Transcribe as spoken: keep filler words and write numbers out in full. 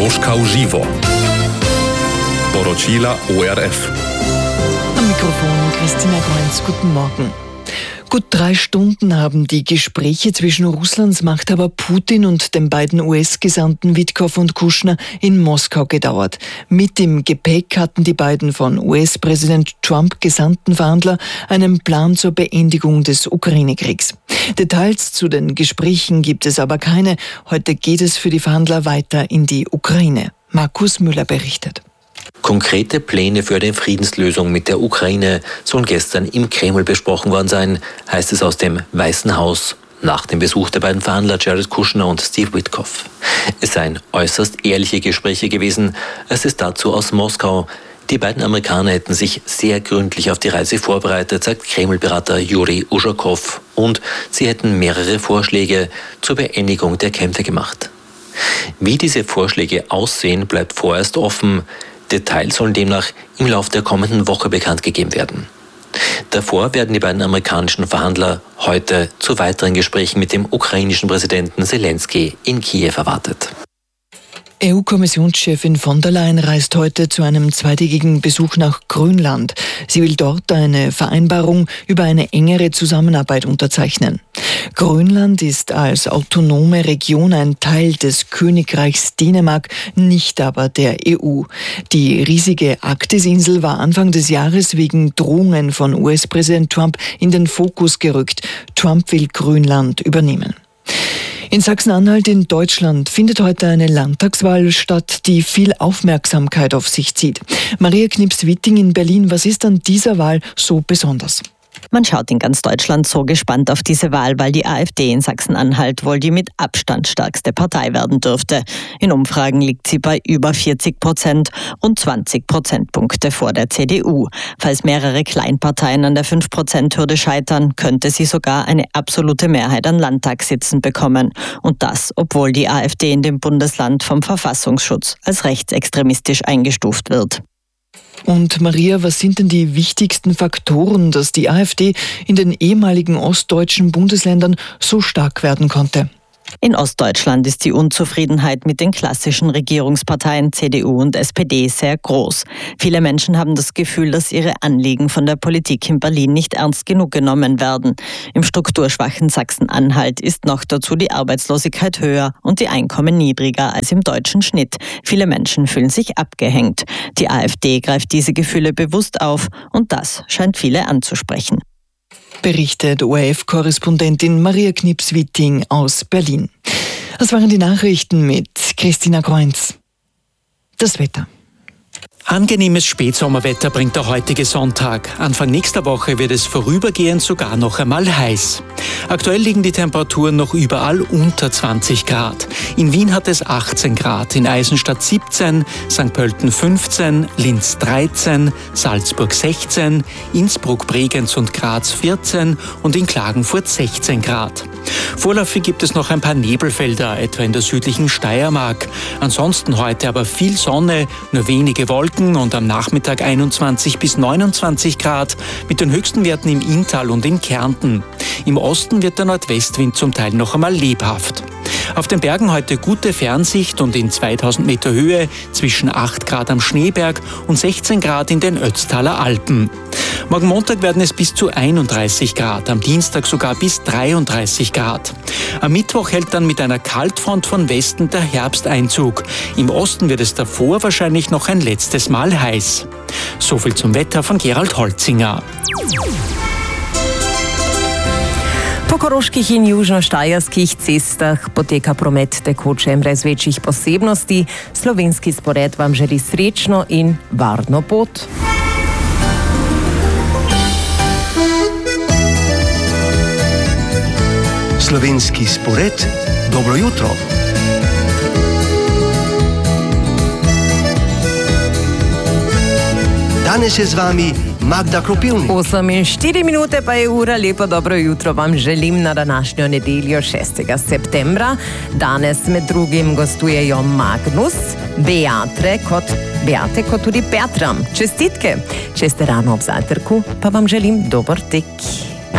Moskau živo. Poročila O R F. Am Mikrofon Christina Kreuz, guten Morgen. Gut drei Stunden haben die Gespräche zwischen Russlands Machthaber Putin und den beiden U S-Gesandten Witkow und Kushner in Moskau gedauert. Mit im Gepäck hatten die beiden von U S-Präsident Trump gesandten Verhandler einen Plan zur Beendigung des Ukraine-Kriegs. Details zu den Gesprächen gibt es aber keine. Heute geht es für die Verhandler weiter in die Ukraine. Markus Müller berichtet. Konkrete Pläne für eine Friedenslösung mit der Ukraine sollen gestern im Kreml besprochen worden sein, heißt es aus dem Weißen Haus, nach dem Besuch der beiden Verhandler Jared Kushner und Steve Witkow. Es seien äußerst ehrliche Gespräche gewesen, es ist dazu aus Moskau. Die beiden Amerikaner hätten sich sehr gründlich auf die Reise vorbereitet, sagt Kreml-Berater Juri Uschakow, und sie hätten mehrere Vorschläge zur Beendigung der Kämpfe gemacht. Wie diese Vorschläge aussehen, bleibt vorerst offen. Details sollen demnach im Laufe der kommenden Woche bekannt gegeben werden. Davor werden die beiden amerikanischen Verhandler heute zu weiteren Gesprächen mit dem ukrainischen Präsidenten Zelensky in Kiew erwartet. E U-Kommissionschefin von der Leyen reist heute zu einem zweitägigen Besuch nach Grönland. Sie will dort eine Vereinbarung über eine engere Zusammenarbeit unterzeichnen. Grönland ist als autonome Region ein Teil des Königreichs Dänemark, nicht aber der E U. Die riesige Arktis-Insel war Anfang des Jahres wegen Drohungen von U S-Präsident Trump in den Fokus gerückt. Trump will Grönland übernehmen. In Sachsen-Anhalt in Deutschland findet heute eine Landtagswahl statt, die viel Aufmerksamkeit auf sich zieht. Maria Knips-Witting in Berlin, was ist an dieser Wahl so besonders? Man schaut in ganz Deutschland so gespannt auf diese Wahl, weil die AfD in Sachsen-Anhalt wohl die mit Abstand stärkste Partei werden dürfte. In Umfragen liegt sie bei über vierzig Prozent und zwanzig Prozentpunkte vor der C D U. Falls mehrere Kleinparteien an der fünf Prozent Hürde scheitern, könnte sie sogar eine absolute Mehrheit an Landtagssitzen bekommen. Und das, obwohl die AfD in dem Bundesland vom Verfassungsschutz als rechtsextremistisch eingestuft wird. Und Maria, was sind denn die wichtigsten Faktoren, dass die AfD in den ehemaligen ostdeutschen Bundesländern so stark werden konnte? In Ostdeutschland ist die Unzufriedenheit mit den klassischen Regierungsparteien C D U und S P D sehr groß. Viele Menschen haben das Gefühl, dass ihre Anliegen von der Politik in Berlin nicht ernst genug genommen werden. Im strukturschwachen Sachsen-Anhalt ist noch dazu die Arbeitslosigkeit höher und die Einkommen niedriger als im deutschen Schnitt. Viele Menschen fühlen sich abgehängt. Die AfD greift diese Gefühle bewusst auf und das scheint viele anzusprechen. Berichtet O R F-Korrespondentin Maria Knips-Witting aus Berlin. Das waren die Nachrichten mit Christina Kreuz. Das Wetter. Angenehmes Spätsommerwetter bringt der heutige Sonntag. Anfang nächster Woche wird es vorübergehend sogar noch einmal heiß. Aktuell liegen die Temperaturen noch überall unter zwanzig Grad. In Wien hat es achtzehn Grad, in Eisenstadt siebzehn, Sankt Pölten fünfzehn, Linz dreizehn, Salzburg sechzehn, Innsbruck, Bregenz und Graz vierzehn und in Klagenfurt sechzehn Grad. Vorläufig gibt es noch ein paar Nebelfelder, etwa in der südlichen Steiermark. Ansonsten heute aber viel Sonne, nur wenige Wolken und am Nachmittag einundzwanzig bis neunundzwanzig Grad mit den höchsten Werten im Inntal und in Kärnten. Im Osten wird der Nordwestwind zum Teil noch einmal lebhaft. Auf den Bergen heute gute Fernsicht und in zweitausend Meter Höhe zwischen acht Grad am Schneeberg und sechzehn Grad in den Ötztaler Alpen. Morgen Montag werden es bis zu einunddreißig Grad, am Dienstag sogar bis dreiunddreißig Grad. Am Mittwoch hält dann mit einer Kaltfront von Westen der Herbst Einzug. Im Osten wird es davor wahrscheinlich noch ein letztes Mal heiß. Soviel zum Wetter von Gerald Holzinger. Po koroških in južnoštajerskih cestah poteka promet tekoče brez večjih posebnosti. Slovenski spored vam želi srečno in varno pot. Slovenski spored, dobro jutro. Danes je z vami Magda Kropilnik. osem in štiri minute pa je ura, lepo dobro jutro vam želim na današnjo nedeljo šestega septembra. Danes med drugim gostujejo Magnus, Beatre kot, Beate kot tudi Petra. Čestitke, če ste rano ob zajtrku, pa vam želim dober tek.